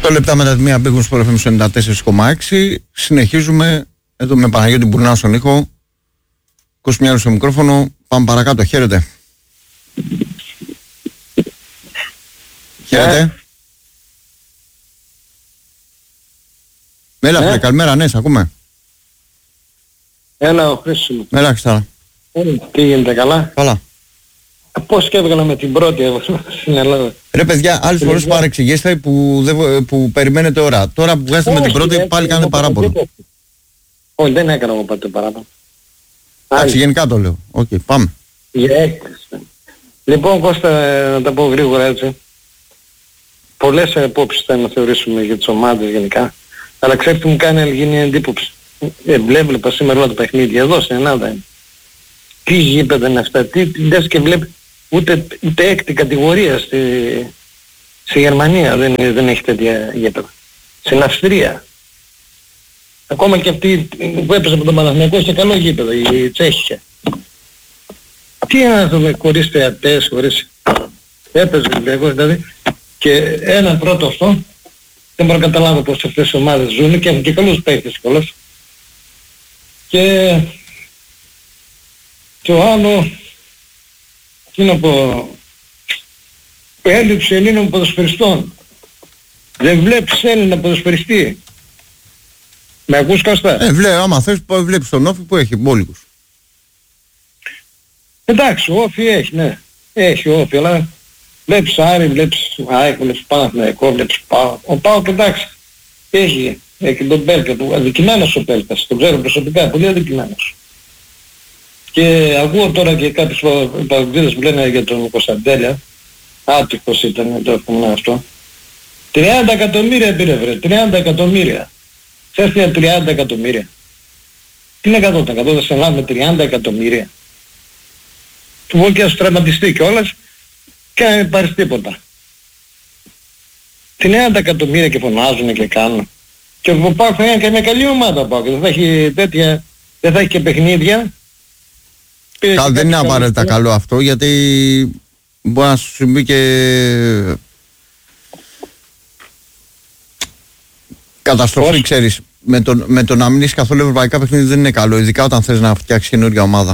8 λεπτά μετά τη μία μπήκουν στο FM 94,6. Συνεχίζουμε εδώ με Παναγιώτη Μπουρνά στον ήχο. Κοσμιάρου στο μικρόφωνο. Πάμε παρακάτω. Χαίρετε. Χαίρετε. Έλα, καλημέρα, ναι, σ' ακούμε. Έλα, ο Χρήστος. Έλα, Χριστάρα. Τι γίνεται, καλά? Καλά. Πώς και έβγαλα με την πρώτη στην Ελλάδα. Ρε παιδιά, άλλες φορές παρεξηγήστε που περιμένετε ώρα. Τώρα που βγάζετε με την πρώτη πάλι κάνετε παράπονο. Όχι, δεν έκανα εγώ πάτε παράπονο. Εντάξει, γενικά το λέω. Οκ, πάμε. Λοιπόν, Κώστα, να τα πω γρήγορα έτσι. Πολλές απόψεις θα να θεωρήσουμε για τις ομάδες γενικά. Αλλά ξέρετε τι μου κάνει γίνει εντύπωση. Βλέπα σήμερα όλα τα παιχνίδια εδώ στην Ελλάδα. Τι γήπεδα είναι αυτά, τι λες και βλέπει ούτε έκτη κατηγορία στη Γερμανία δεν έχει τέτοια γήπεδα. Στην Αυστρία. Ακόμα και αυτή που έπαιζε από τον Παναθηναϊκό είχε καλό γήπεδο, η Τσέχια. Τι είναι αυτό χωρίς θεατές, χωρίς... Έπαιζε ο Ολυμπιακός δηλαδή και ένα πρώτο αυτό δεν μπορώ να καταλάβω πως αυτές οι ομάδες ζουν και έχουν και καλούς παίκτες κιόλας. Και το άλλο, τι να πω, έλλειψη Ελλήνων ποδοσφαιριστών. Δεν βλέπεις Έλληνα ποδοσφαιριστή. Με ακούς, Κώστα? Άμα θες βλέπεις τον Όφη που έχει μπόλικους. Εντάξει, ο Όφη έχει, ναι. Έχει ο Όφη, αλλά βλέπεις Άρη, βλέπεις ΑΕΚ, βλέπεις Παναθηναϊκό, βλέπεις ΠΑΟΚ. Ο ΠΑΟΚ, εντάξει, έχει τον Πέλκα του, αδικημένος ο Πέλκας, τον ξέρω προσωπικά, πολύ αδικημένος. Και ακούω τώρα και κάποιους παγκοσμίδες που λένε για τον Κωνσταντέλια, άτυχος ήταν το επόμενο αυτό. 30 εκατομμύρια πήρε βρε, 30 εκατομμύρια. Ξέρεις τι είναι 30 εκατομμύρια? Τι είναι 100% θα σε λάβει με 30 εκατομμύρια. Του πω και ας τραυματιστεί κιόλας και να μην πάρεις τίποτα. 30 εκατομμύρια και φωνάζουν και κάνουν. Και ο ΠΑΟΚ θα είναι και μια καλή ομάδα ΠΑΟΚ. Δεν θα έχει τέτοια, δεν θα έχει και παιχνίδια. Δεν είναι απαραίτητα καλό αυτό, γιατί μπορεί να σου συμβεί και καταστροφή, ξέρεις. Με το να μην έχεις καθόλου ευρωπαϊκά παιχνίδια δεν είναι καλό, ειδικά όταν θες να φτιάξεις καινούργια ομάδα.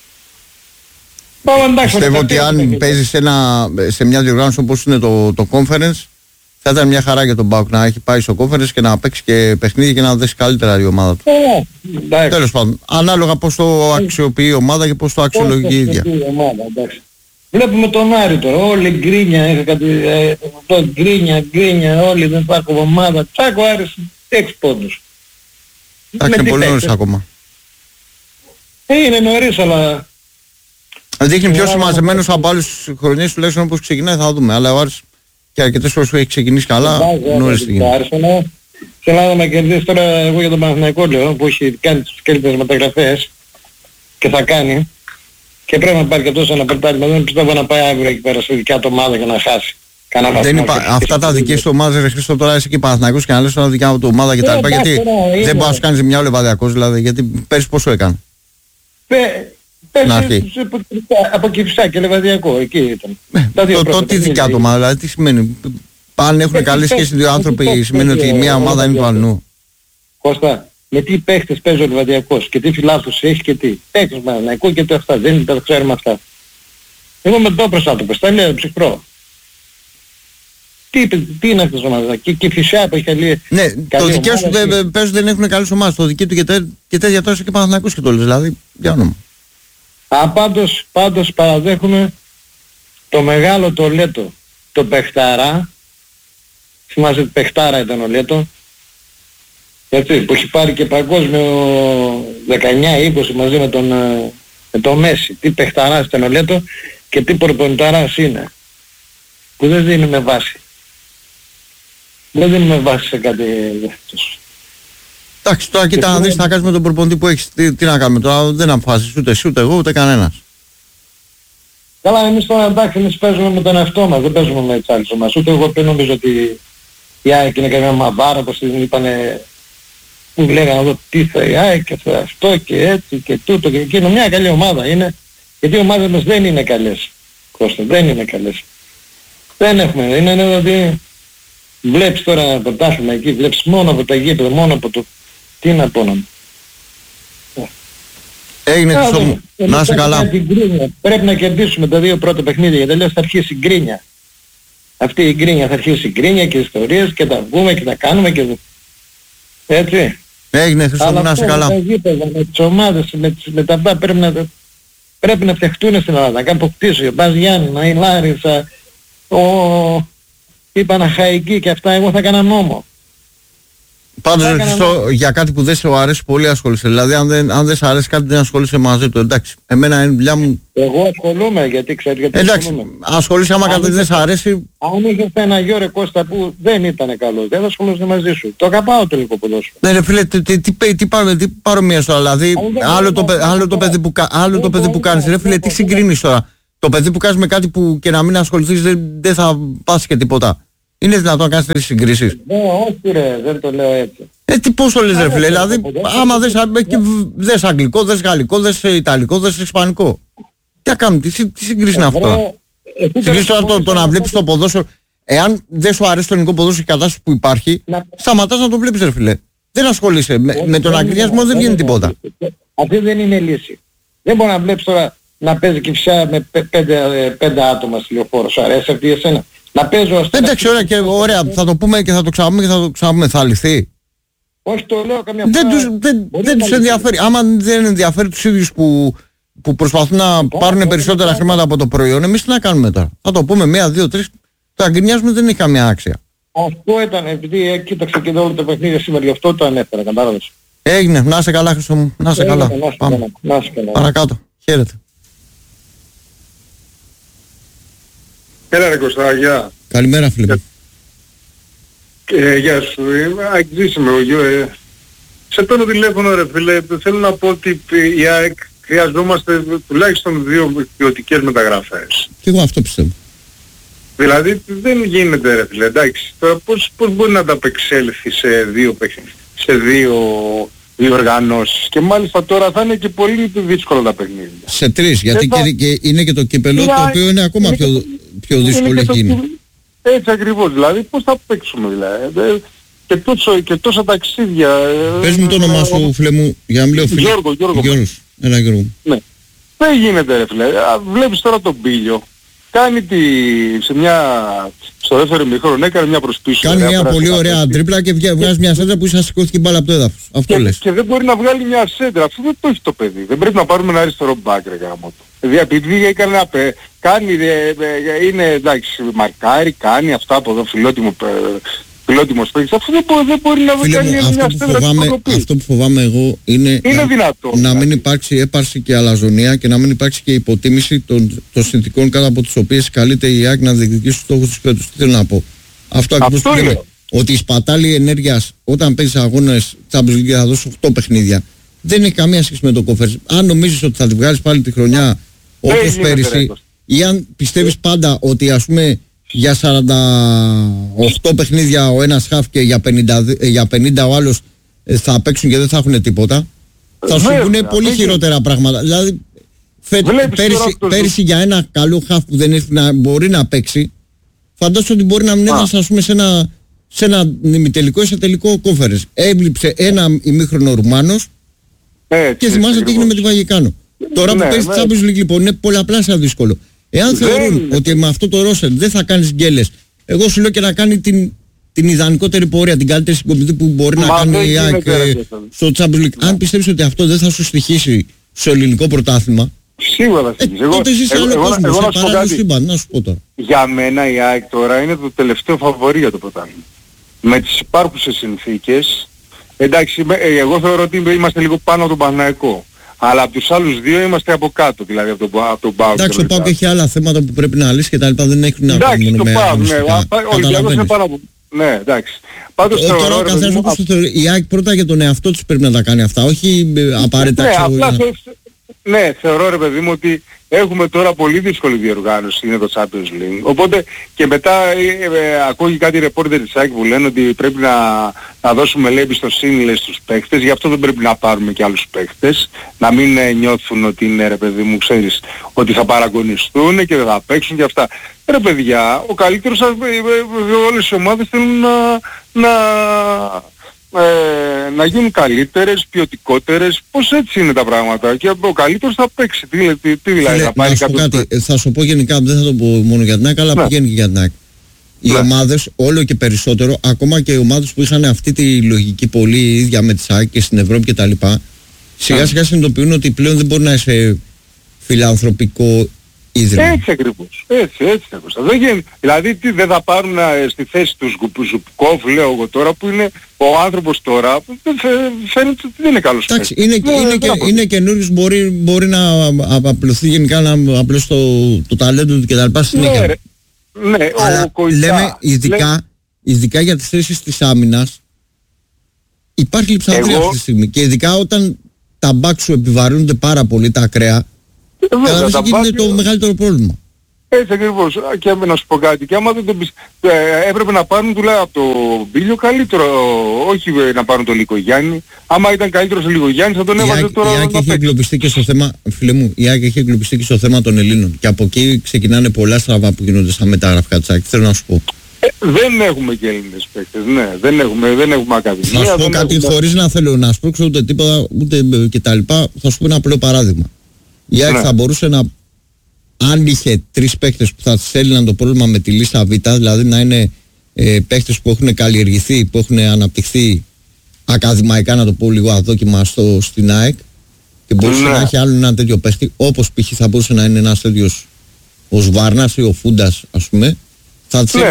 Πιστεύω ότι αν παίζεις σε μια διοργάνωση όπως είναι το conference, θα ήταν μια χαρά για τον ΠΑΟΚ να έχει πάει στο conference και να παίξει και παιχνίδια και να δέσει καλύτερα η ομάδα του. Τέλος πάντων, ανάλογα πώς το αξιοποιεί η ομάδα και πώς το αξιολογεί η ίδια. Βλέπουμε τον Άρη τώρα, όλοι γκρίνια, γκρίνια, όλοι δεν υπάρχουν ομάδα. Τσάκο Άρης 6 πόντους. Εντάξει, είναι πολύ νωρίς ακόμα. Είναι νωρίς, αλλά... Δείχνει πιο συμμαζεμένος από άλλες χρονιές, τουλάχιστον όπως ξεκινάει θα δούμε. Αλλά ο Άρης και αρκετές φορές που έχει ξεκινήσει καλά, νωρίς τι γίνεται. Θέλω να κερδίσει τώρα εγώ για τον Παναθηναϊκό λέω, που έχει κάνει τις καλύτερες μεταγραφές και θα κάνει. Και πρέπει να πάρει και τόσο ένα πρωτάθλημα. Δεν πιστεύω να πάει αύριο εκεί πέρα στη δικιά του ομάδα για να χάσει. Αυτά τα δικές του ομάδες, ρε Χρήστο, τώρα είσαι και Παναθηναϊκός και να λες τώρα δικιά του ομάδα και τα λοιπά. Γιατί δεν μπορεί να σου κάνεις ζημιά ο Λεβαδιακός, δηλαδή, γιατί πέρσι πόσο έκανε. Πέρσι από Κηφισά και Λεβαδιακό, εκεί ήταν. Τι δικιά του ομάδα, δηλαδή τι σημαίνει? Αν έχουν καλή σχέση δύο άνθρωποι, σημαίνει ότι μια ομάδα είναι του αλλού. Κώστα, με τι παίχτες παίζει ο Λεβαδιακός και τι φιλάθλους έχει και τι. Παίχτες Παναθηναϊκού και το αυτά, δεν τα ξέρουμε αυτά. Εγώ με το προσάτοπες, τα λέω ψυχρό. Τι είναι αυτές τις ομάδες, και φυσικά που έχει καλή... Ναι, το δικαίω σου παίζουν δεν έχουν καλές ομάδες, το δική του και τέτοια τόσο και Παναθηναϊκούς και το λες, δηλαδή, για όνομα. Πάντως παραδέχομαι το μεγάλο το Λέτο, το Πεχταρά, θυμάσαι ότι Πεχτάρα ήταν ο Λέτο, έτσι, που έχει πάρει και παγκόσμιο 19-20 μαζί με τον Μέση. Τι Πεχταράς ήταν ο Λέτο και τι προπονηταράς είναι, που δεν δίνει με βάση. Δεν δίνει με βάση σε κάτι δεύτερος. Εντάξει, τώρα κοίτα να δεις τι θα κάνεις με τον προπονητή που έχεις. Τι να κάνουμε τώρα, δεν αποφάσεις ούτε εσύ, ούτε εγώ, ούτε κανένας. Καλά, εμείς τώρα εντάξει, εμείς παίζουμε με τον εαυτό μας, δεν παίζουμε με τις άλλες ομάδες. Ούτε εγώ πριν νομίζω ότι η ΑΕΚ είναι καμιά μαβάρα, όπως την είπανε, που λέγανε εδώ τι θα η ΑΕΚ και θα αυτό και έτσι και τούτο και εκείνο. Μια καλή ομάδα είναι, γιατί οι ομάδες μας δεν είναι καλές. Κώστα, δεν είναι καλές. Δεν έχουμε, είναι δηλαδή Βλέπεις τώρα πρωτάθλημα εκεί, βλέπεις μόνο από τα γήπεδα, μόνο από το... Τι να πω να... Έγινε Χριστό μου. Να είσαι καλά. Πρέπει να κερδίσουμε τα 2 πρώτα παιχνίδια, γιατί αλλιώς θα αρχίσει η γκρίνια. Αυτή η γκρίνια, θα αρχίσει η γκρίνια και οι ιστορίες και τα βγούμε και τα κάνουμε και... Έτσι. Έγινε Χριστό μου, να είσαι καλά. Με τα γήπεδα, με τις ομάδες, με τα αυτά πρέπει να φτιαχτούν στην Ελλάδα. Να κάνουν αποκτήσεις, ο Μπας Γιάννη, η Λάρισα, η Παναχαϊκή και αυτά, εγώ θα έκανα νόμο. Πάντως Χριστό, για κάτι που δεν σου αρέσει πολύ ασχολείσαι. Δηλαδή αν δεν σου αρέσει κάτι δεν ασχολείσαι μαζί του. Εντάξει, εμένα είναι δουλειά μου. Εγώ ασχολούμαι γιατί ξέρεις γιατί εντάξει, ασχολείσαι άμα κάτι δεν σου αρέσει. Αν είχες ένα Γιώργο Κώστα που δεν ήταν καλό, δεν θα ασχολούσαι μαζί σου. Το αγαπάω το λίγο ποδόσφαιρο. Ναι ρε φίλε, τι παρομοίες τώρα, δηλαδή άλλο το παιδί που κάνεις. Ρε φίλε, τι συγκρίνεις τώρα. Το παιδί που κάνεις με κάτι που και να μην ασχοληθείς δεν θα πας και τίποτα. Είναι δυνατόν να κάνεις τέτοιες συγκρίσεις? Όχι ρε, δεν το λέω έτσι. Τι πώς το λες ρε φίλε, δηλαδή άμα δες αγγλικό, δες γαλλικό, δες ιταλικό, δες ισπανικό. Τι θα κάνουμε, τι συγκρίσεις είναι αυτό τώρα? Συγκρίσεις τώρα το να βλέπεις το ποδόσφαιρο. Εάν δεν σου αρέσει το ελληνικό ποδόσφαιρο και η κατάσταση που υπάρχει, σταματάς να το βλέπεις ρε φίλε. Δεν ασχολείσαι, με τον αγγλιασμό δεν βγαίνει τίποτα. Αυτή δεν είναι λύση. Δεν μπορεί να βλέπεις τώρα να παίζει Κηφισιά με 5 άτομα στη Λεωφόρο. Σου αρέσει αυτή εσένα? Να παίζω εντάξει, ωραία και ωραία, θα το πούμε και θα το ξαναπούμε και θα το ξαναπούμε, θα λυθεί? Όχι, το λέω καμιά φορά. Δεν τους ενδιαφέρει. Άμα δεν ενδιαφέρει τους ίδιους που προσπαθούν να πάρουν περισσότερα χρήματα από το προϊόν, εμείς τι να κάνουμε τώρα? Θα το πούμε 1, 2, 3, το αγκρινιάζουμε δεν έχει καμία άξια. Αυτό ήταν, επειδή κοίταξε και όλο το παιχνίδι σήμερα, γι' αυτό το ανέφερα, κατάλαβες. Έγινε, να είσαι καλά Χριστό μου, να είσαι καλά. Πάμε. Παρακάτω, χαίρετε. Έλα ρε Κωστά, γεια. Καλημέρα φίλε. Γεια σου, αγγίζουμε ο Γιώ. Σε παίρνω τηλέφωνο ρε φίλε, θέλω να πω ότι η ΑΕΚ χρειαζόμαστε τουλάχιστον 2 ποιοτικές μεταγραφές. Και εγώ αυτό πιστεύω. Δηλαδή δεν γίνεται ρε φίλε, εντάξει. Τώρα πώς μπορεί να τα απεξέλθει σε 2 διοργανώσεις? Και μάλιστα τώρα θα είναι και πολύ δύσκολα τα παιχνίδια. Σε 3, γιατί και είναι και το κύπελλο το οποίο είναι ακόμα πιο δύσκολο έχει γίνει. Έτσι ακριβώς, δηλαδή πώς θα παίξουμε δηλαδή. Και τόσα ταξίδια. Πες μου το όνομά σου φίλε μου, για να μην λέω φίλε. Γιώργος. Έλα Γιώργο. Ναι. Δεν γίνεται ρε φίλε. Βλέπεις τώρα τον Πίλιο. Κάνει στο δεύτερο ημίχρονο έκανε μια προσπίση. Κάνει μια πολύ ωραία τρίπλα και βγάζει μια σέντρα που ίσα σηκώθηκε μπάλα από το έδαφος. Αυτό λες. Και δεν μπορεί να βγάλει μια σέντρα. Αυτό δεν το έχει το παιδί. Δεν πρέπει να πάρουμε ένα αριστερό μπάκ ρε γάμο του. Δηλαδή επειδή έκανε είναι εντάξει μαρκάρει, κάνει αυτά από εδώ φιλότιμος παίκτης. Αυτό δεν μπορεί να κάνει μια σέντρα. Αυτό που φοβάμαι εγώ είναι να μην υπάρξει έπαρση και αλαζονία και να μην υπάρξει και υποτίμηση των συνθηκών κάτω από τις οποίες καλείται η ΑΕΚ να διεκδικήσει τους στόχους της φέτος. Τι θέλω να πω? Αυτό ακριβώς που λέμε. Ότι η σπατάλη ενέργειας όταν παίζεις αγώνες Champions League θα δώσεις 8 παιχνίδια δεν έχει καμία σχέση με το Conference. Αν νομίζεις ότι θα τη βγάλεις πάλι τη χρονιά όπως πέρυσι ή αν πιστεύεις πάντα ότι ας πούμε για 48 παιχνίδια ο ένας χαφ και για 50 ο άλλος θα παίξουν και δεν θα έχουν τίποτα, θα σου πούνε πολύ χειρότερα πράγματα. Δηλαδή πέρυσι για ένα καλό χαφ που δεν έχει να μπορεί να παίξει, φαντάζομαι ότι μπορεί να μην έφτασε ας πούμε σε ένα ημιτελικό ή σε τελικό Conference. Έβλειψε ένα ημίχρονο Ρουμάνος και θυμάσαι τι έγινε με τη Βαγικάνο. Τώρα που παίζει τη Champions League λοιπόν είναι πολλαπλάσια δύσκολο. Εάν θεωρούν ότι με αυτό το ρόστερ δεν θα κάνεις γκέλες, εγώ σου λέω και να κάνει την ιδανικότερη πορεία, την καλύτερη συγκομιδή που μπορεί να κάνει η ΑΕΚ στο Champions League. Αν πιστεύεις ότι αυτό δεν θα σου στοιχήσει στο ελληνικό πρωτάθλημα, σίγουρα θα στοιχήσει. Τότε ζεις σε άλλο κόσμο, σε παράλληλο σύμπαν, να σου πω τώρα. Για μένα η ΑΕΚ τώρα είναι το τελευταίο φαβορί για το πρωτάθλημα. Με τις υπάρχουσες συνθήκες, εντάξει, εγώ θεωρώ ότι είμαστε λίγο πάνω από τον Παναθηναϊκό. Αλλά από τους άλλους δύο είμαστε από κάτω, δηλαδή από τον ΠΑΟΚ. Εντάξει, ο ΠΑΟΚ έχει άλλα θέματα που πρέπει να λύσει και τα λοιπά, δεν έχουν να κάνουν με αγωνιστικά. Ο Ολυμπιακός είναι πάνω από... Ναι, εντάξει. Πάντως τώρα ο καθένας όπως το θεωρεί, η ΑΕΚ πρώτα για τον εαυτό τους πρέπει να τα κάνει αυτά, όχι απαραίτητα. Ναι, θεωρώ ρε παιδί μου ότι έχουμε τώρα πολύ δύσκολη διοργάνωση, είναι το Champions League. Οπότε και μετά ακούγει κάτι ρεπόρτερ της ΑΕΚ που λένε ότι πρέπει να δώσουμε λέει εμπιστοσύνη λέει στους παίκτες, γι' αυτό δεν πρέπει να πάρουμε και άλλους παίκτες, να μην νιώθουν ότι είναι ρε παιδί μου, ξέρεις, ότι θα παραγωνιστούν και δεν θα παίξουν και αυτά. ρε παιδιά, ο καλύτερος, όλες οι ομάδες θέλουν να γίνουν καλύτερες, ποιοτικότερες. Πώς έτσι είναι τα πράγματα? Και ο καλύτερος θα παίξει. Τι δηλαδή, θα πάρει κάποιος... Θα σου πω γενικά, δεν θα το πω μόνο για την ΑΕΚ, αλλά πηγαίνει και για την ΑΕΚ. Οι ομάδες, όλο και περισσότερο, ακόμα και οι ομάδες που είχαν αυτή τη λογική πολύ ίδια με τις ΑΕΚ και στην Ευρώπη κτλ. Σιγά σιγά συνειδητοποιούν ότι πλέον δεν μπορεί να είσαι φιλανθρωπικό ίδρυμα. Έτσι ακριβώς. Έτσι ακριβώς. Δηλαδή δεν θα πάρουν στη θέση του Ζουπκόφ, λέω εγώ τώρα, που είναι ο άνθρωπος τώρα, φαίνεται ότι δεν είναι καλός. Εντάξει, είναι καινούριος, μπορεί να απλωθεί γενικά, να απλώσει το ταλέντο του κτλ. Συνέχεια. Ναι, αλλά λέμε ειδικά για τις θέσεις της άμυνας υπάρχει λειψανδρία αυτή τη στιγμή, και ειδικά όταν τα μπακ σου επιβαρύνονται πάρα πολύ, τα ακραία, καταλαβαίνεις εκεί είναι το μεγαλύτερο πρόβλημα. Έτσι ακριβώς. Και να σου πω κάτι, και άμα δεν το έπρεπε να πάρουν τουλάχιστον από το Μπίλιο καλύτερο, όχι να πάρουν τον Λικογιάννη. Άμα ήταν καλύτερος ο Λικογιάννης θα τον έβαζε τώρα. Η ΑΕΚ έχει εγκλωβιστεί και στο θέμα, φίλε μου, η ΑΕΚ έχει εγκλωβιστεί και στο θέμα των Ελλήνων, και από εκεί ξεκινάνε πολλά στραβά που γίνονται στα μεταγραφικά της ΑΕΚ. Θέλω να σου πω. Δεν έχουμε και Έλληνες παίκτες, ναι. Δεν έχουμε ακαδημία. Να σου πω κάτι χωρίς να θέλω να σπρώξω ούτε τίποτα, ούτε κτλ. Θα σου πω ένα απλό παράδειγμα. Η ΑΕΚ θα μπορούσε να, αν είχε 3 παίκτες που θα της έλυναν το πρόβλημα με τη λίστα Β, δηλαδή να είναι παίκτες που έχουν καλλιεργηθεί, που έχουν αναπτυχθεί ακαδημαϊκά, να το πω λίγο αδόκιμα στην ΑΕΚ, και μπορούσε να έχει άλλο ένα τέτοιο παίκτη, όπως π.χ. θα μπορούσε να είναι ένας τέτοιος ο Σβάρνας ή ο Φούντας, ας πούμε, θα της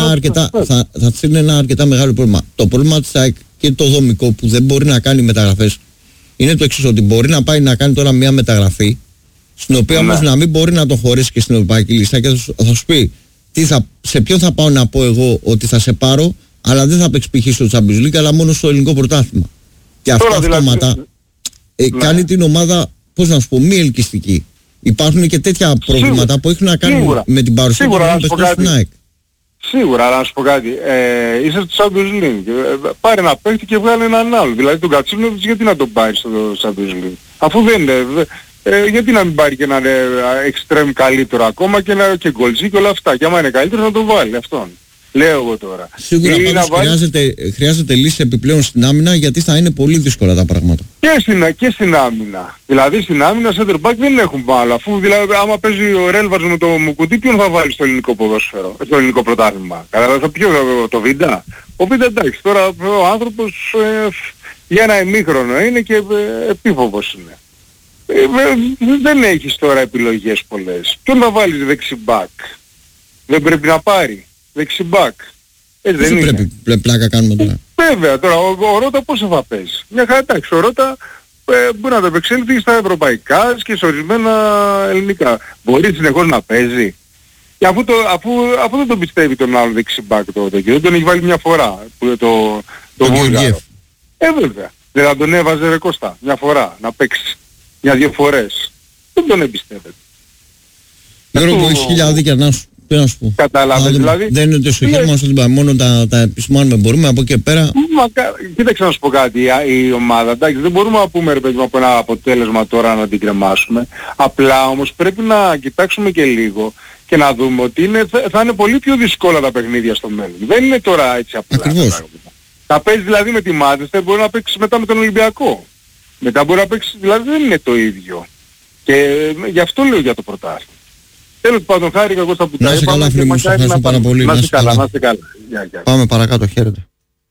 είναι ένα αρκετά μεγάλο πρόβλημα. Το πρόβλημα της ΑΕΚ και το δομικό που δεν μπορεί να κάνει μεταγραφές είναι το εξής, ότι μπορεί να πάει να κάνει τώρα μια μεταγραφή, στην οποία όμως να μην μπορεί να το χωρίσει και στην ευρωπαϊκή λίστα, και θα σου πει σε ποιον θα πάω να πω εγώ ότι θα σε πάρω, αλλά δεν θα παίξει π.χ. στο Champions League, αλλά μόνο στο ελληνικό πρωτάθλημα. Και αυτό αυτόματα κάνει την ομάδα, πώς να σου πω, μη ελκυστική. Υπάρχουν και τέτοια προβλήματα που έχουν να κάνουν με την παρουσία των παιχτών στην ΑΕΚ. Σίγουρα, αλλά να σου πω κάτι. Είσαι στο Champions League. Πάρε ένα παίκτη και βγάλε έναν άλλο. Δηλαδή τον Κατσίνοβιτς, γιατί να τον πάρει στο Champions League? Αφού δεν είναι. Γιατί να μην πάρει και έναν extreme καλύτερο ακόμα, και γκολτζί και όλα αυτά. Και άμα είναι καλύτερο να τον βάλει αυτόν. Λέω εγώ τώρα. Σίγουρα χρειάζεται λύση επιπλέον στην άμυνα, γιατί θα είναι πολύ δύσκολα τα πράγματα. Και στην άμυνα. Δηλαδή στην άμυνα center back δεν έχουν βάλει. Αφού δηλαδή άμα παίζει ο Ρέλβαρς με το Μουκουτί, ποιον θα βάλει στο ελληνικό ποδόσφαιρο, στο ελληνικό πρωτάθλημα? Το Βίντα. Ο Βίντα, εντάξει, τώρα ο άνθρωπος για ένα ημίχρονο είναι και επίφοβος είναι. Δεν έχεις τώρα επιλογές πολλές. Ποιον θα βάλεις δεξιμπάκ? Δεν πρέπει να πάρει δεξιμπάκ? Δεν πρέπει πλάκα κάνουμε τώρα. Βέβαια, τώρα ο Ρώτα πόσο θα παίζει? Μια χαρά, εντάξει, ο Ρώτα μπορεί να το επεξέλθει στα ευρωπαϊκά και σε ορισμένα ελληνικά. Μπορεί συνεχώς να παίζει. Και αφού δεν τον πιστεύει τον άλλο δεξιμπάκ τότε, και δεν τον έχει βάλει μια φορά, το Βούλγαρο. Βέβαια. Δεν θα τον έβαζε, ρε Κώστα, μια φορά να παίξει. 1-2 φορές. Δεν τον εμπιστεύεται. Γιώργο μου, έχεις χίλια δίκαια να σου πω. Κατάλαβες δηλαδή. Δεν είναι ούτε στο χέρι μας, μόνο τα επισημάνουμε μπορούμε, από εκεί πέρα. Κοίταξε να σου πω κάτι, η ομάδα, εντάξει, δεν μπορούμε να πούμε, ρε παιδί μου, από ένα αποτέλεσμα τώρα να την κρεμάσουμε. Απλά όμως πρέπει να κοιτάξουμε και λίγο και να δούμε ότι θα είναι πολύ πιο δύσκολα τα παιχνίδια στο μέλλον. Δεν είναι τώρα έτσι απλά. Ακριβώς. Θα παίζει δηλαδή με τη Μάντσεστερ, μπορεί να παίξει μετά με τον Ολυμπιακό. Μετά μπορεί να παίξει, δηλαδή δεν είναι το ίδιο. Και γι' αυτό λέω για το πρωτάθλημα. Τέλος πάντων, χάρηκα εγώ στα που τα είπαμε. Να είσαι καλά, φίλε μου, σας ευχαριστώ πάρα πολύ. Να είσαι καλά. Πάμε παρακάτω, χαίρετε.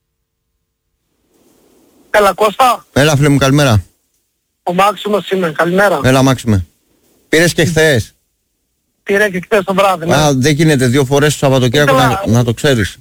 Έλα Κώστα. Έλα φίλε μου, καλημέρα. Ο Μάξιμος είμαι, καλημέρα. Έλα Μάξιμε. Πήρες και χθες? Πήρε και χθες το βράδυ, ναι. Δεν γίνεται 2 φορές το Σαββατοκύριακο, να το ξέρεις.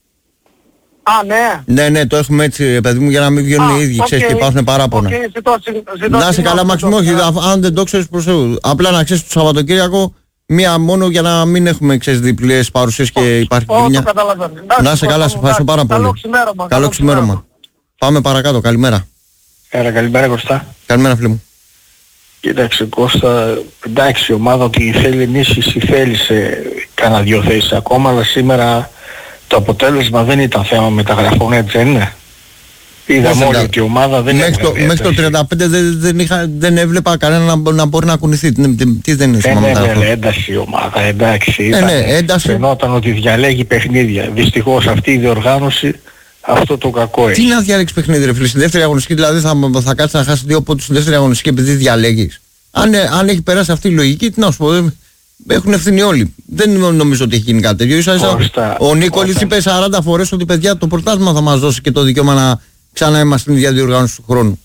Ναι, το έχουμε έτσι, παιδί μου, για να μην βγαίνουν οι ίδιοι, ξέρεις, και υπάρχουν παράπονα. Να είσαι καλά, Μάξιμο, όχι, αν δεν το ξέρεις προς Θεού. Απλά να ξέρεις το Σαββατοκύριακο, μία μόνο, για να μην έχουμε, ξέρεις, διπλές παρουσίες και υπάρχει κρίνια. Να είσαι καλά, σε ευχαριστώ πάρα πολύ. Καλό ξημέρωμα. Πάμε παρακάτω, καλημέρα. Έλα, καλημέρα Κωστά. Καλημέρα φίλε μου. Κοίταξε Κώστα, εντάξει, η ομάδα ότι θέλει ενίσχυση, θέλησε κάνα 2 θέσεις ακόμα, αλλά σήμερα το αποτέλεσμα δεν ήταν θέμα μεταγραφών, έτσι δεν είναι? Είδαμε όλοι ότι η ομάδα δεν μέχρι το 35 δεν έβλεπα κανένα να μπορεί να κουνηθεί. Τι δεν είναι σημαντικό. Δεν έβγαλε ένταση η ομάδα, εντάξει. Ένταση. Φαινόταν ότι διαλέγει παιχνίδια. Δυστυχώς αυτή η διοργάνωση αυτό το κακό έχει. Τι να διαλέξει παιχνίδι, ρε φίλε? Στη δεύτερη αγωνιστική δηλαδή θα κάτσει να χάσει 2 πόντους στη δεύτερη αγωνιστική επειδή διαλέγεις? Αν έχει περάσει αυτή η λογική, τι να σου πω, έχουν ευθύνη όλοι. Δεν νομίζω ότι έχει γίνει κάτι τέτοιο. Ο Νίκολης είπε 40 φορές ότι παιδιά το πρωτάθλημα θα μας δώσει και το δικαίωμα να ξανά είμαστε στην ίδια διοργάνωση του χρόνου.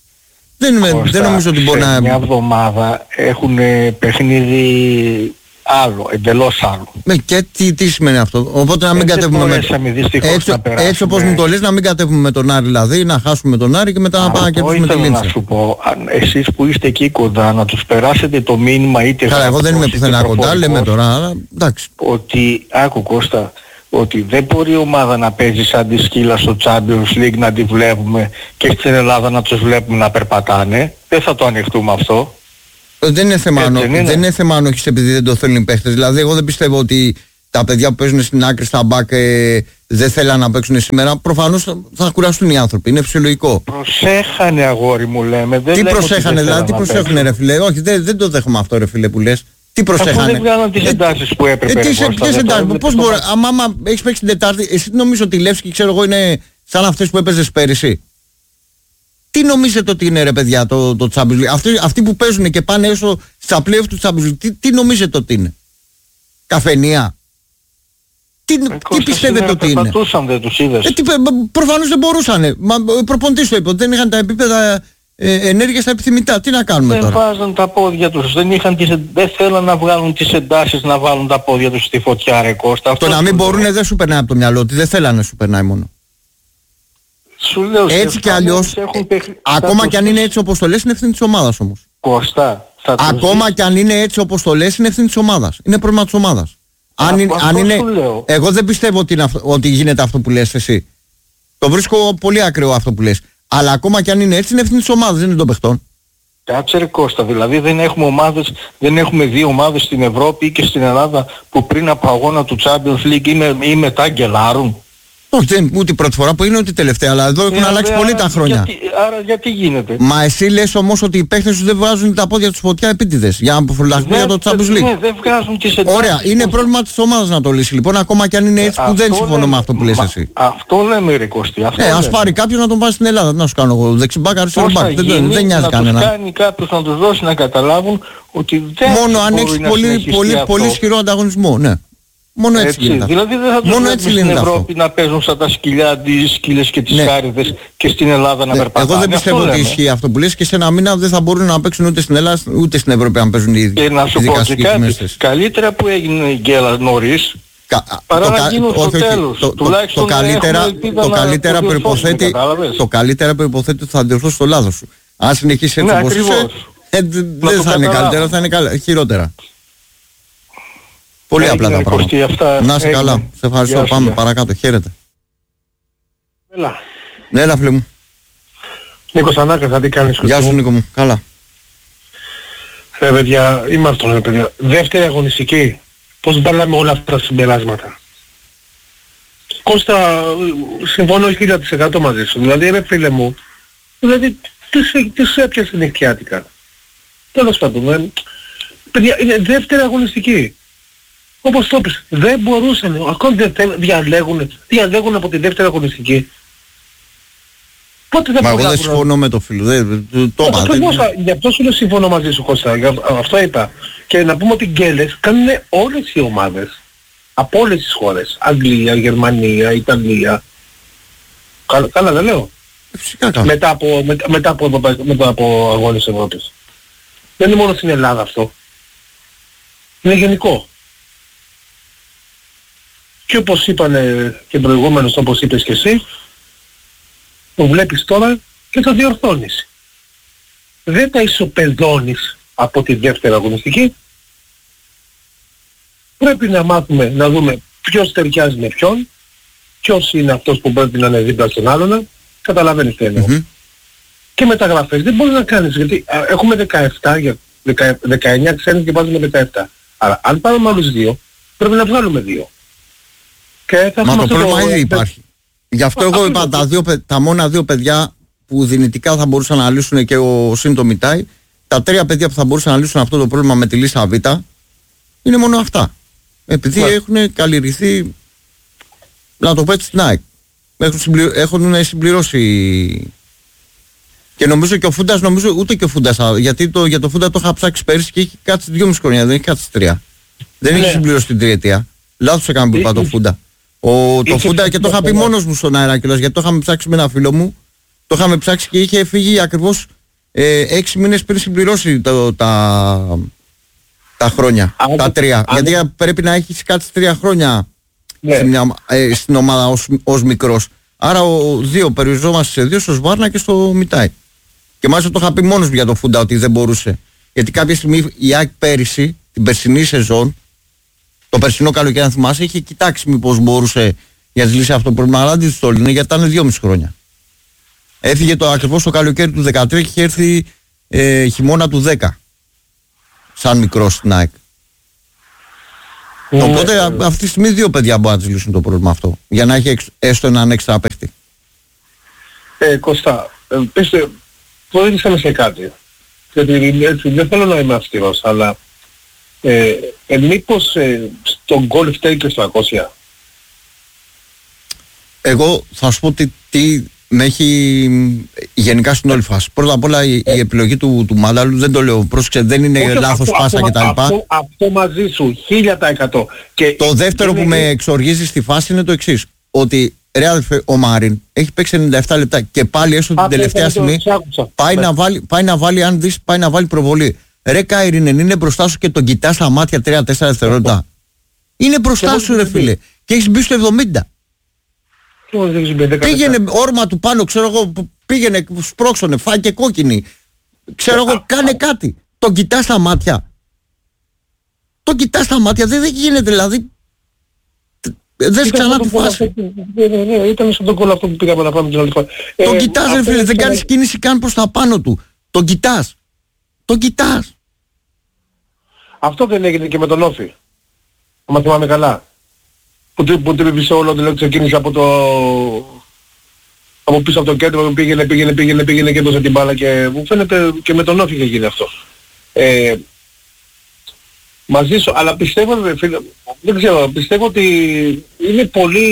Δεν νομίζω ότι μπορεί να... Μια εβδομάδα έχουν παιχνίδι άλλο, εντελώς άλλο. Και τι σημαίνει αυτό? Οπότε να μην κατέβουμε έτσι όπως μου το λες, να μην κατέβουμε με τον Άρη δηλαδή, να χάσουμε τον Άρη και μετά να πάμε να κερδίσουμε τη Λίνθα. Να σου πω, εσείς που είστε εκεί κοντά, να τους περάσετε το μήνυμα είτε... Καλά, εγώ δεν είμαι πουθενά κοντά, λέμε τώρα, αλλά εντάξει. Ότι, άκου Κώστα, ότι δεν μπορεί η ομάδα να παίζει σαν τη σκύλα στο Champions League, να τη βλέπουμε και στην Ελλάδα να τους βλέπουμε να περπατάνε. Δεν θα το ανοιχτούμε αυτό. Δεν είναι θέμα αν όχι επειδή δεν το θέλουν οι παίχτες. Δηλαδή εγώ δεν πιστεύω ότι τα παιδιά που παίζουν στην άκρη στα μπακ δεν θέλουν να παίξουν σήμερα. Προφανώς θα κουραστούν οι άνθρωποι, είναι φυσιολογικό. Προσέχανε αγόρι μου λέμε. Τι προσέχανε δηλαδή, τι προσέχουνε ρε φίλε? Όχι, δεν το δέχομαι αυτό ρε φίλε που λες. Τι προσέχανε? Αφού δεν βγάλαν τις εντάσεις που έπρεπε. Ποιες εντάσεις? Πώς μπορεί? Άμα έχεις παίξει την Τετάρτη, εσύ νομίζω ότι η Λεύσκη ξέρω εγώ είναι σαν αυτές που έπαιζες πέρυσι? Τι νομίζετε ότι είναι ρε παιδιά το Champions League? Αυτοί που παίζουν και πάνε έσω στα playoff του Champions League, τι νομίζετε ότι είναι? Καφενεία? Τι πιστεύετε ότι είναι? Περπατούσαν, δεν τους είδες? Προφανώς δεν μπορούσανε. Ο προπονητής το είπε, δεν είχαν τα επίπεδα ενέργειας τα επιθυμητά. Τι να κάνουμε τώρα? Δεν βάζαν τα πόδια τους, δεν θέλαν να βγάλουν τις εντάσεις, να βάλουν τα πόδια τους στη φωτιά ρε Κώστα. Το να μην μπορούν δεν σου περνάει από το μυαλό ότι δεν θέλανε σου περνάει μόνο. Σου λέω, έτσι κι αλλιώς, ακόμα κι αν είναι έτσι όπως το λες, είναι ευθύνη της ομάδας όμως. Κώστα, ακόμα κι αν είναι έτσι όπως το λες, είναι ευθύνη της ομάδας. Είναι πρόβλημα της ομάδας. Αν είναι, εγώ δεν πιστεύω ότι γίνεται αυτό που λες εσύ. Το βρίσκω πολύ ακραίο αυτό που λες. Αλλά ακόμα κι αν είναι έτσι, είναι ευθύνη της ομάδας, δεν είναι των παιχτών. Κάτσε ρε Κώστα, δηλαδή δεν έχουμε 2 ομάδες στην Ευρώπη και στην Ελλάδα που πριν από αγώνα του Champions League ή μετά γκελάρουν. Όχι, δεν ούτε η πρώτη φορά που είναι ούτε η τελευταία, αλλά εδώ έχουν αλλάξει πολύ τα χρόνια. Άρα γιατί γίνεται? Μα εσύ λες όμως ότι οι παίχτες σου δεν βγάζουν τα πόδια τους φωτιά επίτηδες για να αποφυλαχθούν για το Champions League. Ναι, δεν βγάζουν τις εντάσεις. Ωραία, είναι πρόβλημα της ομάδας να το λύσει. Λοιπόν, ακόμα κι αν είναι έτσι που δεν συμφωνώ με αυτό που λες εσύ. Αυτό λέμε ρε Κωστή. Ας πάρει κάποιον να τον πάει στην Ελλάδα. Να σου κάνω εγώ δεξιμπάκ, αριστερομπάκ. Δεν νοιάζει κανένα. Να τους κάνει κάποιος να τους δώσει να καταλάβουν ότι δεν μόνο αν έχεις πολύ ισχυρό ανταγωνισμό, ναι. Μόνο έτσι γίνεται. Δηλαδή δεν θα τους βλέπουμε στην Ευρώπη να παίζουν σαν τα σκυλιά, τις σκύλες και τις χάριδες και στην Ελλάδα να περπατάνε. Εγώ δεν πιστεύω ότι ισχύει αυτό που λες και σε ένα μήνα δεν θα μπορούν να παίξουν ούτε στην Ελλάδα ούτε στην Ευρώπη αν παίζουν οι ίδιοι. Και να σου πω και κάτι, καλύτερα που έγινε η γκέλα νωρίς παρά να γίνουν στο τέλος. Το καλύτερα προϋποθέτει ότι θα διορθώσει το λάθος σου. Αν συνεχίσεις έτσι όπως είσαι, δεν θα είναι καλύτερα, θα είναι χειρότερα. Πολύ απλά τα πράγματα. Να είσαι καλά. Σε ευχαριστώ. Πάμε παρακάτω. Χαίρετε. Έλα φίλε μου. Νίκος Ανάκας, τι κάνεις? Γεια σου Νίκο μου. Καλά. Παιδιά, είμαστε παιδιά. Δεύτερη αγωνιστική. Πώς βάλαμε όλα αυτά τα συμπεράσματα? Κώστα, συμφωνώ 1000% μαζί σου. Δηλαδή ρε φίλε μου, δηλαδή τις έπιασε νυχτιάτικα. Τέλος πάντων, παιδιά, είναι δεύτερη αγωνιστική. Όπως το είπες, δεν μπορούσαν, ακόμη διαλέγουν από τη δεύτερη αγωνιστική. Πότε θα εγώ δεν συμφωνώ με το φίλο, γι' αυτό σου λέω συμφωνώ μαζί σου Κώστα, αυτό είπα. Και να πούμε ότι γκέλες κάνουν όλες οι ομάδες, από όλες τις χώρες, Αγγλία, Γερμανία, Ιταλία. Καλά δεν λέω? Φυσικά καλά. Μετά από αγώνες Ευρώπης. Δεν είναι μόνο στην Ελλάδα αυτό. Είναι γενικό. Και όπως είπανε και προηγούμενος, όπως είπες και εσύ, το βλέπεις τώρα και το διορθώνεις. Δεν τα ισοπεδώνεις από τη δεύτερη αγωνιστική. Πρέπει να μάθουμε, να δούμε ποιος ταιριάζει με ποιον, ποιος είναι αυτός που πρέπει να είναι δίπλα στον άλλον. Καταλαβαίνεις τι εννοώ. Και μεταγραφές δεν μπορεί να κάνεις, γιατί έχουμε 19 ξένους και βάζουμε 17. Άρα αν πάρουμε άλλους 2, πρέπει να βγάλουμε 2. Μα το πρόβλημα ήδη υπάρχει. Γι' αυτό εγώ είπα τα μόνα 2 παιδιά που δυνητικά θα μπορούσαν να λύσουν και ο Συν το Μιτάι, τα 3 παιδιά που θα μπορούσαν να λύσουν αυτό το πρόβλημα με τη λίστα Β, είναι μόνο αυτά. Επειδή έχουν καλλιεργηθεί, να το πω έτσι, στην ΑΕΚ. Έχουν συμπληρώσει. Και νομίζω και ο Φούντας, ούτε και ο Φούντας, γιατί για το Φούντα το είχα ψάξει πέρυσι και έχει κάτσει 2,5 χρόνια, δεν έχει κάτσει 3. Δεν έχει συμπληρώσει την τριετία. Λάθος έκανα που είπα το Φούντα. Το Φούντα και το είχα πει μόνος μου στον αέρα κιόλας, γιατί το είχαμε ψάξει με ένα φίλο μου. Το είχαμε ψάξει και είχε φύγει ακριβώς 6 μήνες πριν συμπληρώσει τα χρόνια, τα 3. Γιατί πρέπει να έχεις κάτσει 3 χρόνια στην ομάδα ως μικρός. Άρα 2 περιοριζόμαστε σε 2, στο Σβάρνα και στο Μιτάι. Και μάλιστα το είχα πει μόνος μου για το Φούντα ότι δεν μπορούσε. Γιατί κάποια στιγμή η ΑΕΚ πέρυσι, την περσινή σεζόν, το περσινό καλοκαίρι, αν θυμάσαι, είχε κοιτάξει μήπως μπορούσε για να λύσει αυτό το πρόβλημα. Αλλά δεν το λύνε, γιατί ήταν 2,5 χρόνια. Έφυγε ακριβώς το καλοκαίρι του 2013 και είχε έρθει χειμώνα του 10. Σαν μικρός στην ΑΕΚ. Οπότε αυτή τη στιγμή 2 παιδιά μπορούν να τις λύσουν το πρόβλημα αυτό. Για να έχει έστω έναν έξτρα παίκτη. Κωστά, πέστε, βοήθησαμε σε κάτι. Γιατί έτσι, δεν θέλω να είμαι αυστηρός, αλλά μήπως στον γκολ φταίει και στο ακόσια. Εγώ θα σου πω τι με έχει γενικά στην όλη φάση. Πρώτα απ' όλα η επιλογή του Μάνταλου, δεν το λέω, πρόσεξε, δεν είναι λάθος πάσα κτλ. Αυτό μαζί σου, 1000%. Και το δεύτερο που με εξοργίζει στη φάση είναι το εξής. Ότι ρε αδελφέ, ο Μάριν έχει παίξει 97 λεπτά και πάλι έστω την τελευταία στιγμή πάει να βάλει, αν δεις, πάει να βάλει προβολή. Ρε Καϊρίνεν, είναι μπροστά σου και τον κοιτάς στα μάτια 3-4 δευτερόλεπτα. Είναι μπροστά σου, ρε φίλε, και έχεις μπει στο 70. Πήγαινε όρμα του πάνω, ξέρω εγώ, πήγαινε, σπρώξωνε, φάει και κόκκινη. Ξέρω εγώ, κάνε κάτι. Τον κοιτάς στα μάτια. Τον κοιτάς στα μάτια, δεν γίνεται, δηλαδή. Δες ξανά τη φάση. Ναι, ήταν στον κόλλο αυτό που πήγαμε να πάμε την άλλη φορά. Τον κοιτάς, ρε φίλε, δεν κάνεις κίνηση καν προς τα πάνω του. Τον κοιτάς. Τον κοιτάς. Αυτό δεν έγινε και με τον Όφη. Αν θυμάμαι καλά. Που τρύπησε όλο, δηλαδή ξεκίνησε από πίσω από το κέντρο, πήγαινε και έδωσε την μπάλα και μου φαίνεται και με τον Όφη είχε γίνει αυτό. Μαζί σου, αλλά πιστεύω, φίλε, δεν ξέρω, πιστεύω ότι είναι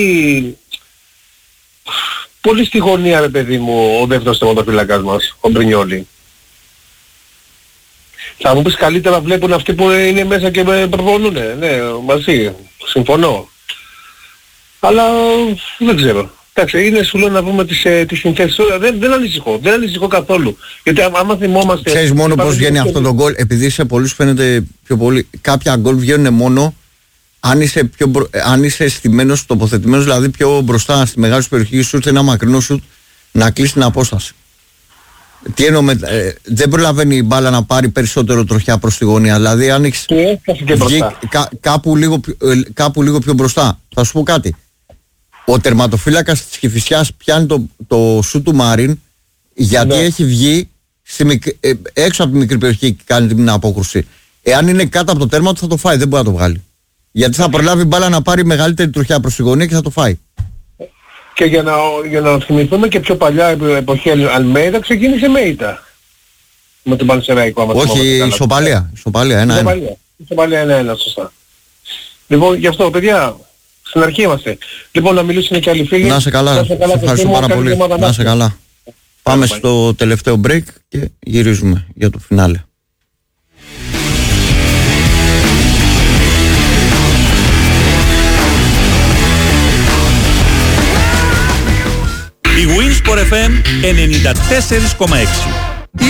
πολύ στη γωνία, ρε παιδί μου, ο δεύτερος τερματοφύλακας μας, ο Μπρινιόλι. Θα μου πεις καλύτερα βλέπουν αυτοί που είναι μέσα και προπονούνε, ναι, μαζί, συμφωνώ. Αλλά δεν ξέρω. Εντάξει, είναι σου λέω να βρούμε τις συνθέσεις. Δεν ανησυχώ καθόλου. Γιατί άμα θυμόμαστε... Ξέρεις μόνο πώς βγαίνει αυτό το γκολ, επειδή σε πολλούς φαίνεται πιο πολύ. Κάποια γκολ βγαίνουν μόνο αν είσαι στημένος, τοποθετημένος, δηλαδή πιο μπροστά στη μεγάλη σου περιοχή, σου ήρθε ένα μακρινό σουτ να κλείσει την απόσταση. Τι εννοώ, δεν προλαβαίνει η μπάλα να πάρει περισσότερο τροχιά προς τη γωνία. Δηλαδή αν έχεις βγει κάπου λίγο πιο μπροστά. Θα σου πω κάτι. Ο τερματοφύλακας της Κηφισιάς πιάνει το σου του Μάριν γιατί έχει βγει έξω από τη μικρή περιοχή και κάνει την απόκρουση. Εάν είναι κάτω από το τέρμα του θα το φάει, δεν μπορεί να το βγάλει. Γιατί θα προλάβει μπάλα να πάρει μεγαλύτερη τροχιά προς τη γωνία και θα το φάει. Και για να θυμηθούμε και πιο παλιά εποχή Αλμέιδα ξεκίνησε με ήττα. Με τον Πανσεραϊκό. Όχι, ισοπαλία. Ισοπαλία 1-1, σωστά. Λοιπόν, γι' αυτό, παιδιά, στην αρχή είμαστε. Λοιπόν, να μιλήσουν και άλλοι φίλοι. Να σε καλά, ευχαριστώ πάρα πολύ. Να σε καλά. Πάμε στο τελευταίο break και γυρίζουμε για το φινάλε. Η Winsport FM 94,6.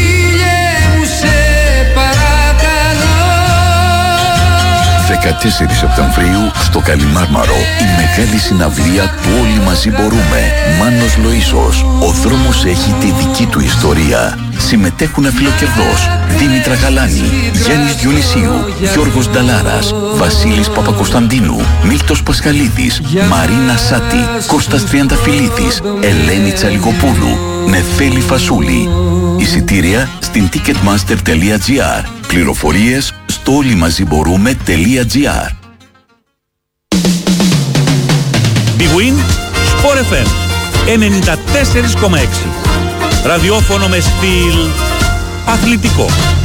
...14 Σεπτεμβρίου στο Καλιμάρμαρο η μεγάλη συναυλία του Όλοι Μαζί Μπορούμε. Μάνος Λοΐσος. Ο δρόμος έχει τη δική του ιστορία. Συμμετέχουν φιλοκερδός Δήμητρα Γαλάνη, Γιάννης Διονυσίου, Γιώργος Νταλάρας, Βασίλης Παπακοσταντίνου, Μίλτος Πασχαλίδης, Μαρίνα Σάτη, Κώστας Τριανταφυλλίδης, Ελένη Τσαλιγοπούλου, Νεφέλη Φασούλη. Εισιτήρια στην ticketmaster.gr. Πληροφορίες στο olymazimborome.gr. Big Win Sport FM 94,6. Ραδιόφωνο με στυλ αθλητικό.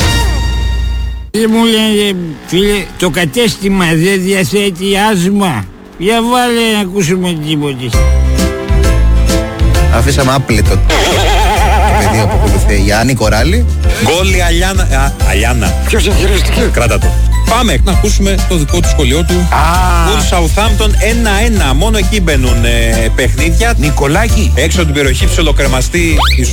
Μου λένε, φίλε, το κατέστημα δεν διαθέτει άσμα. Για βάλε να ακούσουμε τίποτε. Αφήσαμε άπλετο το πεδίο που ακολουθεί. Γιάννη Κοράλη. Γκόλ η Αλιάνα. Ποιος εγχειριστική? Κράτα το. Πάμε να ακούσουμε το δικό του σχολείο του. Γκολ Southampton 1-1. Μόνο εκεί μπαίνουν παιχνίδια. Νικολάκη. Έξω από την περιοχή ψιλοκρεμαστή.